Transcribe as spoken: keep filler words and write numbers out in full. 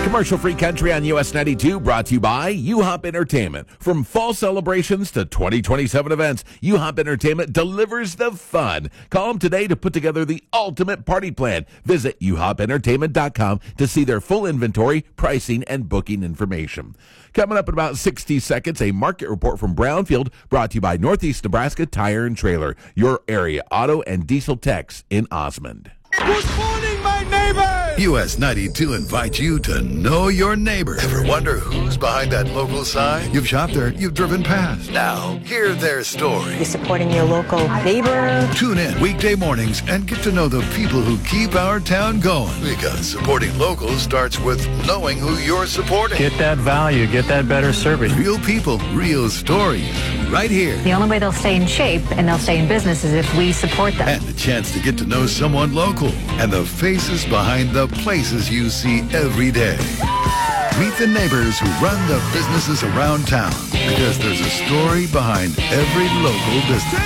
Commercial-free country on U S ninety-two, brought to you by U-Hop Entertainment. From fall celebrations to twenty twenty-seven events, U-Hop Entertainment delivers the fun. Call them today to put together the ultimate party plan. Visit U hop entertainment dot com to see their full inventory, pricing, and booking information. Coming up in about sixty seconds, a market report from Brownfield, brought to you by Northeast Nebraska Tire and Trailer, your area auto and diesel techs in Osmond. Good morning, my neighbors! U S ninety-two invites you to know your neighbor. Ever wonder who's behind that local sign? You've shopped there, you've driven past. Now, hear their story. You're supporting your local neighbor. Tune in weekday mornings and get to know the people who keep our town going. Because supporting locals starts with knowing who you're supporting. Get that value, get that better service. Real people, real stories, right here. The only way they'll stay in shape and they'll stay in business is if we support them. And the chance to get to know someone local and the faces behind the places you see every day. Meet the neighbors who run the businesses around town, because there's a story behind every local business.